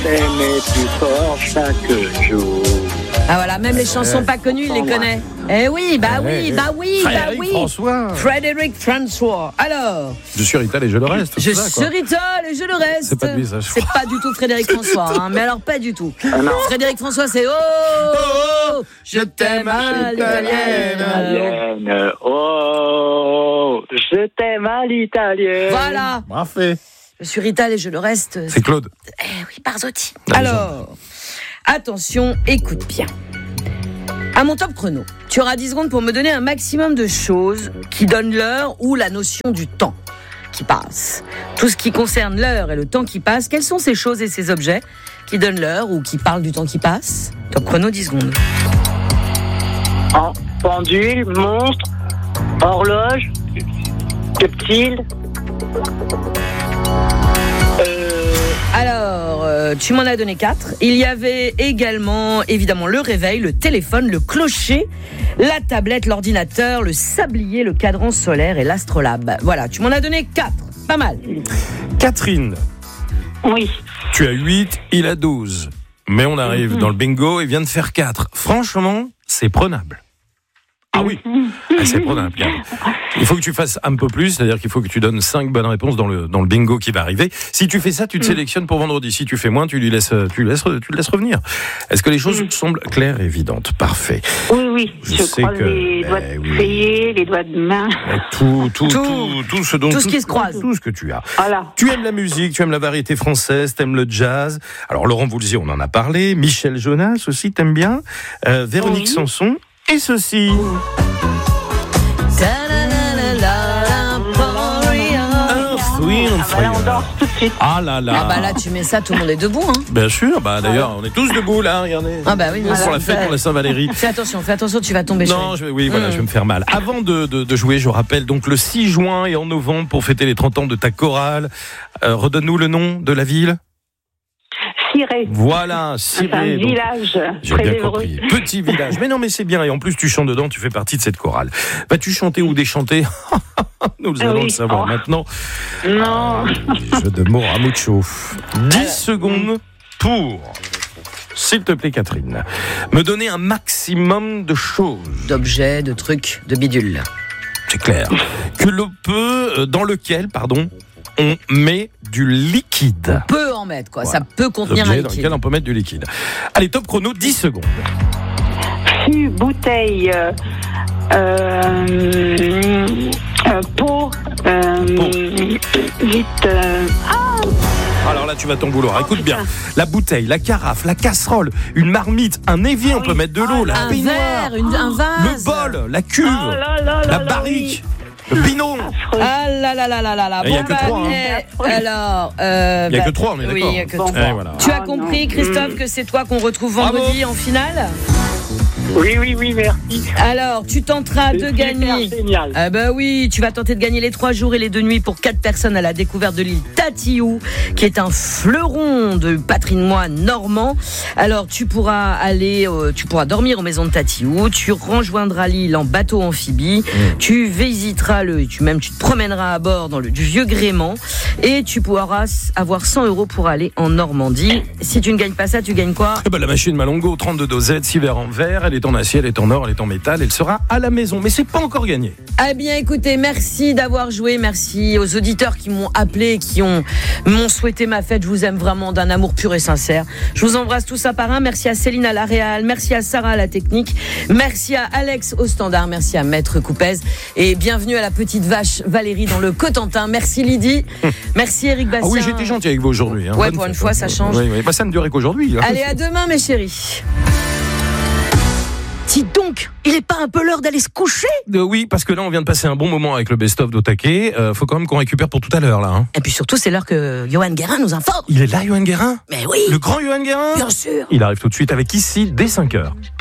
t'aimer plus fort chaque jour. Ah voilà, même les chansons pas connues, il les connaît. Eh oui, bah oui. Frédéric François. Frédéric François. Alors, Je suis Rital et je le reste. je c'est ça, quoi. suis Rital et je le reste. C'est pas de lui, ça, je C'est pas du tout Frédéric François, hein, mais alors pas du tout. Frédéric François, c'est oh, je t'aime à l'italienne. Italienne, oh, je t'aime à l'italienne. Voilà, Parfait. je suis Rital et je le reste. C'est Claude. Eh oui, Barzotti. La Alors, attention, écoute bien. À mon top chrono, tu auras 10 secondes pour me donner un maximum de choses qui donnent l'heure ou la notion du temps qui passe. Tout ce qui concerne l'heure et le temps qui passe, quelles sont ces choses et ces objets qui donnent l'heure ou qui parlent du temps qui passe? Top chrono, 10 secondes. Pendule, monstre, horloge, reptile. Alors, tu m'en as donné 4. Il y avait également, évidemment, le réveil, le téléphone, le clocher, la tablette, l'ordinateur, le sablier, le cadran solaire et l'astrolabe. Voilà, tu m'en as donné 4. Pas mal. Catherine, Oui. tu as 8, il a 12. Mais on arrive dans le bingo et vient de faire 4. Franchement, c'est prenable. Ah oui, c'est prenable. Il faut que tu fasses un peu plus, c'est-à-dire qu'il faut que tu donnes 5 bonnes réponses dans le bingo qui va arriver. Si tu fais ça, tu te sélectionnes pour vendredi. Si tu fais moins, tu le laisses revenir. Est-ce que les choses semblent claires et évidentes? Parfait. Oui. Je sais croise que- les doigts de oui. pied, les doigts de main. Tout ce dont Tout ce qui se croise. Tout ce que tu as. Voilà. Tu aimes la musique, tu aimes la variété française, t'aimes le jazz. Alors Laurent Voulzy, on en a parlé. Michel Jonas aussi, t'aimes bien. Véronique Sanson. Et ceci. Là, on danse tout de suite. Ah là là. Ah bah là, tu mets ça, tout le monde est debout, hein. Bien sûr, d'ailleurs, on est tous debout là, regardez. Ah bah oui, Pour la fête, pour la Saint-Valérie. Fais attention, tu vas tomber. Non, je vais me faire mal. Avant de jouer, je rappelle donc le 6 juin et en novembre pour fêter les 30 ans de ta chorale. Redonne-nous le nom de la ville. Ciré. Voilà, C'est un Ciré. Donc, village j'ai très bien heureux. compris. Petit village. Mais non, mais c'est bien. Et en plus, tu chantes dedans, tu fais partie de cette chorale. Vas-tu chanter ou déchanter? Nous allons le savoir maintenant. Non. Jeu de mots à mucho. 10 secondes pour, s'il te plaît, Catherine, me donner un maximum de choses. D'objets, de trucs, de bidules. C'est clair. Dans lequel, on met du liquide. Peut en mettre, quoi. Voilà. Ça peut contenir un Objet dans liquide. lequel on peut mettre du liquide. Allez, top chrono, 10 secondes. Fût, bouteille, pot, vite. Alors là, tu vas ton boulot. Écoute bien. La bouteille, la carafe, la casserole, une marmite, un évier, on peut mettre de l'eau, la Un baignoire, verre, un vase. le bol, la cuve, Oh là là là la là, barrique, le binon. Ah là là là là là là. Et il y a que 3, hein. Alors, Il n'y a que 3, on est oui, d'accord. il y a que Bon. 3. Et voilà. Tu as Ah, compris, non. Christophe, que c'est toi qu'on retrouve vendredi en finale? Oui, merci. Alors, tu tenteras de C'est gagner. super génial. Ah bah oui, tu vas tenter de gagner les 3 jours et les 2 nuits pour 4 personnes à la découverte de l'île Tatiou, qui est un fleuron de patrimoine normand. Alors, tu pourras dormir aux maisons de Tatiou, tu rejoindras l'île en bateau amphibie, tu visiteras tu te promèneras à bord du vieux gréement et tu pourras avoir 100 € pour aller en Normandie. Si tu ne gagnes pas ça, tu gagnes quoi? Eh ben, la machine Malongo, 32 dosettes, 6 verres en verre, elle est en acier, elle est en or, elle est en métal, elle sera à la maison. Mais c'est pas encore gagné. Eh bien, écoutez, merci d'avoir joué. Merci aux auditeurs qui m'ont appelé, qui m'ont souhaité ma fête. Je vous aime vraiment d'un amour pur et sincère. Je vous embrasse tous un par un. Merci à Céline à la réal. Merci à Sarah à la technique. Merci à Alex au standard. Merci à Maître Coupez. Et bienvenue à la petite vache Valérie dans le Cotentin. Merci Lydie. Merci Eric Bastien. Ah oui, j'étais gentil avec vous aujourd'hui. Hein. Ouais, Bonne pour une fête, fois, hein. ça change. Oui, bah, ça ne durait qu'aujourd'hui. Hein. Allez, à demain, mes chéris. Dis donc, il est pas un peu l'heure d'aller se coucher? Oui, parce que là, on vient de passer un bon moment avec le best-of d'Otake. Faut quand même qu'on récupère pour tout à l'heure, là. Hein. Et puis surtout, c'est l'heure que Johan Guérin nous informe. Il est là, Johan Guérin? Mais oui, Le grand Johan Guérin? bien sûr. Il arrive tout de suite avec Ici, dès 5h.